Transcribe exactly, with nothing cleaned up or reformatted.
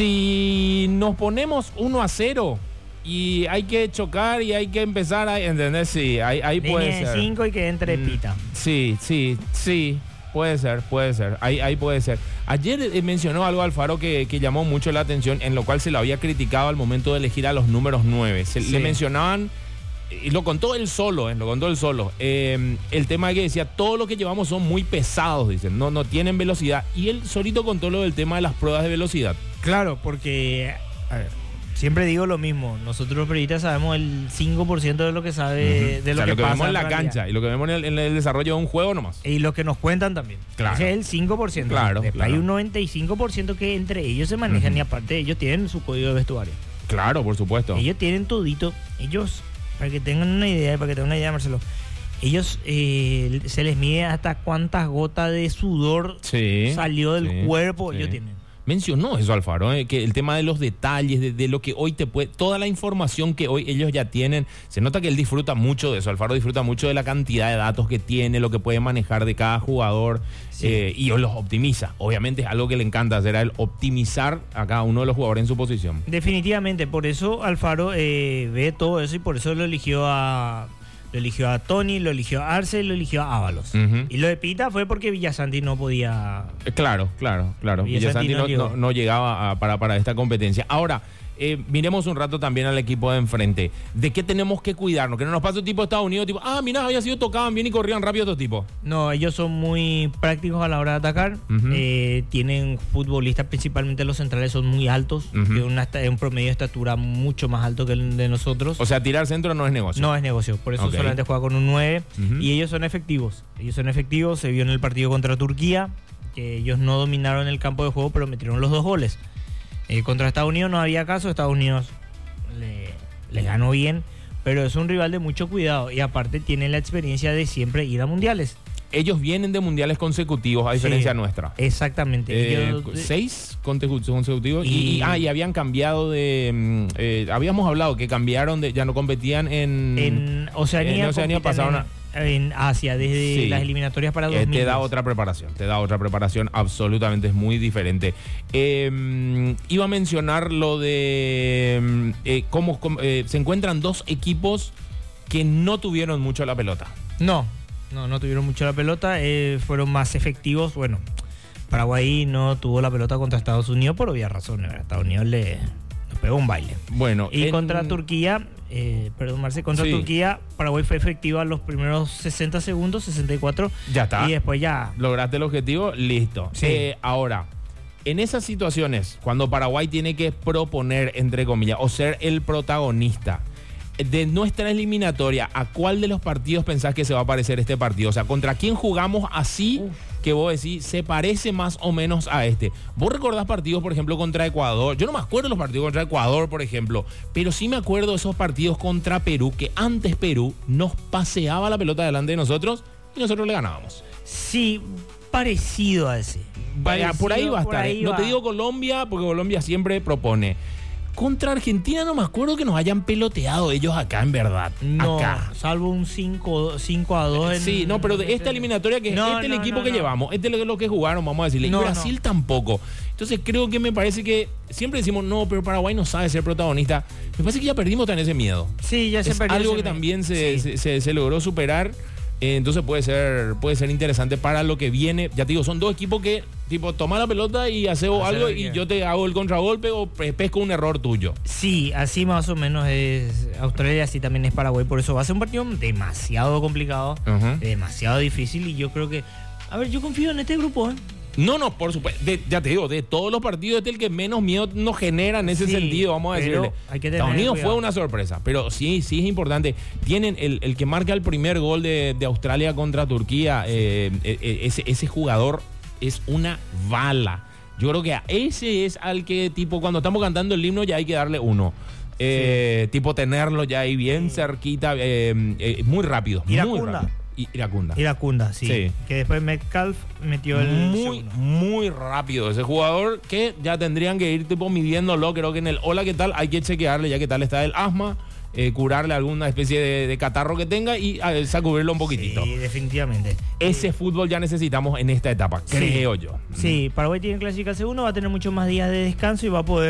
Si nos ponemos uno a cero y hay que chocar y hay que empezar a entender, sí, ahí, ahí puede Línea ser. de cinco y que entre Mm, Pita. Sí, sí, sí. Puede ser, puede ser. Ahí, ahí puede ser. Ayer eh, mencionó algo Alfaro que, que llamó mucho la atención, en lo cual se lo había criticado al momento de elegir a los números nueve. Se, Sí. Le mencionaban, y lo contó él solo, eh, lo contó él solo, eh, el tema de que decía, todo lo que llevamos son muy pesados, dicen, no, no tienen velocidad. Y él solito contó lo del tema de las pruebas de velocidad. Claro, porque a ver, siempre digo lo mismo. Nosotros los periodistas sabemos el cinco por ciento de lo que sabe, Ujú. de O lo sea, que, lo que pasa vemos en la realidad. cancha y lo que vemos en el, en el desarrollo de un juego nomás. Y lo que nos cuentan también. Claro. Ese es el cinco por ciento. Claro, Después claro. hay un noventa y cinco por ciento que entre ellos se manejan. Ujú. Y aparte ellos tienen su código de vestuario. Claro, por supuesto. Ellos tienen todito. Ellos, para que tengan una idea, para que tengan una idea, Marcelo, ellos eh, se les mide hasta cuántas gotas de sudor Sí, salió del sí, cuerpo. sí. Ellos tienen. Mencionó eso Alfaro, eh, que el tema de los detalles, de, de lo que hoy te puede, toda la información que hoy ellos ya tienen, se nota que él disfruta mucho de eso. Alfaro disfruta mucho de la cantidad de datos que tiene, lo que puede manejar de cada jugador, Sí. eh, y los optimiza. Obviamente es algo que le encanta hacer a él, optimizar a cada uno de los jugadores en su posición. Definitivamente, por eso Alfaro eh, ve todo eso y por eso lo eligió a lo eligió a Tony, lo eligió a Arce, lo eligió a Ábalos. Ujú. Y lo de Pita fue porque Villasanti no podía. Eh, Claro, claro, claro. Villasanti Villasanti no no, llegó. no- no llegaba a- para, para esta competencia. Ahora, eh, miremos un rato también al equipo de enfrente. ¿De qué tenemos que cuidarnos? Que no nos pase un tipo de Estados Unidos, tipo, ah, mira, había sido tocaban bien y corrían rápido estos tipos. No, ellos son muy prácticos a la hora de atacar. Ujú. Eh, tienen futbolistas, principalmente los centrales, son muy altos. Ujú. Tienen una esta- un promedio de estatura mucho más alto que el de nosotros. O sea, tirar centro no es negocio. No es negocio, por eso Ok. solamente juega con un nueve. Ujú. Y ellos son efectivos. Ellos son efectivos, se vio en el partido contra Turquía, que ellos no dominaron el campo de juego, pero metieron los dos goles. Eh, contra Estados Unidos no había caso, Estados Unidos le, le ganó bien, pero es un rival de mucho cuidado y aparte tiene la experiencia de siempre ir a mundiales. Ellos vienen de mundiales consecutivos, a diferencia Sí, nuestra. Exactamente. Eh, Ellos- seis contecu- consecutivos y, Y- y- ah, y habían cambiado de mm, eh, habíamos hablado que cambiaron de, ya no competían en, en Oceanía, en Oceanía compiten pasaron a- en, en Asia desde Sí. las eliminatorias para Eh, dos mil diez. te da otra preparación, te da otra preparación, absolutamente es muy diferente. Eh, iba a mencionar lo de mm, eh, cómo, cómo, eh, se encuentran dos equipos que no tuvieron mucho la pelota. No, no, no tuvieron mucho la pelota, eh, fueron más efectivos. Bueno, Paraguay no tuvo la pelota contra Estados Unidos por obvias razones. ¿verdad? Estados Unidos le, le pegó un baile. Bueno, Y en- contra Turquía, eh, perdón, Marce, contra Sí. Turquía, Paraguay fue efectiva los primeros sesenta segundos, sesenta y cuatro. Ya está. Y después ya. Lograste el objetivo, listo. Sí. Eh, ahora, en esas situaciones, cuando Paraguay tiene que proponer, entre comillas, o ser el protagonista de nuestra eliminatoria, ¿a cuál de los partidos pensás que se va a parecer este partido? O sea, ¿contra quién jugamos así Uf. que vos decís se parece más o menos a este? ¿Vos recordás partidos, por ejemplo, contra Ecuador? Yo no me acuerdo de los partidos contra Ecuador, por ejemplo, pero sí me acuerdo de esos partidos contra Perú, que antes Perú nos paseaba la pelota delante de nosotros y nosotros le ganábamos. Sí, parecido a ese. Vaya, por ahí Parecido, va a por estar. ahí ¿eh? No va. te digo Colombia, porque Colombia siempre propone. Contra Argentina no me acuerdo que nos hayan peloteado ellos acá, en verdad. No, Acá. salvo un cinco a dos. En, Sí, no, pero de esta eliminatoria que No, este es el no, equipo no, que no. llevamos, este es lo que jugaron, vamos a decirle. No, y Brasil no. tampoco. Entonces creo que me parece que siempre decimos, no, pero Paraguay no sabe ser protagonista. Me parece que ya perdimos también ese miedo. Sí, ya se Es perdió algo ese que me- también se, Sí. se, se- se logró superar. Eh, entonces puede ser, puede ser interesante para lo que viene. Ya te digo, son dos equipos que, tipo, toma la pelota y hace Hacer algo lo que y quieras. yo te hago el contragolpe o pe- pesco un error tuyo. Sí, así más o menos es Australia, así también es Paraguay. Por eso va a ser un partido demasiado complicado, Ujú. demasiado difícil. Y yo creo que. A ver, yo confío en este grupo, ¿eh? No, no, por supuesto. De- ya te digo, de todos los partidos, este es el que menos miedo nos genera en ese Sí, sentido, vamos a pero decirle. hay que tener Estados Unidos cuidado. fue una sorpresa, pero sí, sí es importante. Tienen el, el que marca el primer gol de, de Australia contra Turquía, eh, eh, eh, ese, ese jugador es una bala. Yo creo que a ese es al que, tipo, cuando estamos cantando el himno ya hay que darle uno. Eh, Tipo, tenerlo ya ahí bien cerquita, eh, eh, muy rápido. Muy Iracunda. rápido. I- Iracunda. Iracunda, sí. Sí. Que después Metcalf metió el. Muy, segundo. muy rápido ese jugador que ya tendrían que ir tipo midiéndolo. Creo que en el hola, ¿qué tal? Hay que chequearle ya qué tal está el asma, eh, curarle alguna especie de, de catarro que tenga y eh, sacudirlo un poquitito. Sí, definitivamente. Ese fútbol ya necesitamos en esta etapa, Sí. creo yo. Sí, Paraguay tiene clasificación uno, va a tener muchos más días de descanso y va a poder